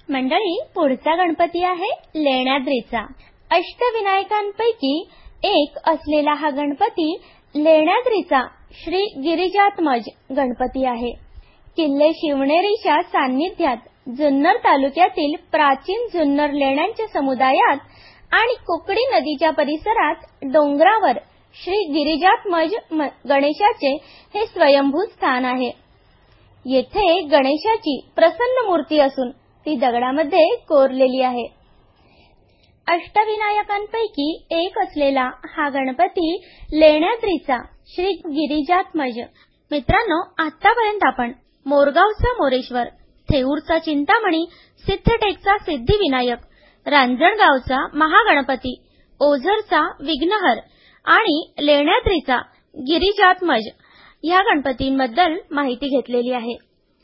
मंडळी, पुढचा गणपती आहे लेण्याद्रीचा। अष्टविनायकांपैकी एक असलेला हा गणपती लेण्याद्रीचा श्री गिरिजात्मज गणपती आहे। किल्ले शिवनेरीच्या सान्निध्यात जुन्नर तालुक्यातील प्राचीन जुन्नर लेण्यांच्या समुदायात आणि कुकडी नदीच्या परिसरात डोंगरावर श्री गिरिजात्मज गणेशाचे हे स्वयंभू स्थान आहे। येथे गणेशाची प्रसन्न मूर्ती असून ती दगडामध्ये कोरलेली आहे। अष्टविनायकांपैकी एक असलेला हा गणपती लेण्याद्रीचा श्री गिरिजात्मज। मित्रांनो, आतापर्यंत आपण मोरगावचा मोरेश्वर, थेऊरचा चिंतामणी, सिद्धटेकचा सिद्धिविनायक, रांजणगावचा महागणपती, ओझरचा विघ्नहर आणि लेण्याद्रीचा गिरिजात्मज ह्या गणपतींबद्दल माहिती घेतलेली आहे।